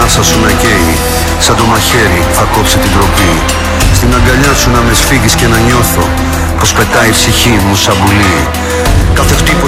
ανάσα σου να καίει, σαν το μαχαίρι θα κόψει την τροπή. Στην αγκαλιά σου να με σφίγγεις και να νιώθω πως πετάει η ψυχή μου σαν πουλί. Κάθε χτύπος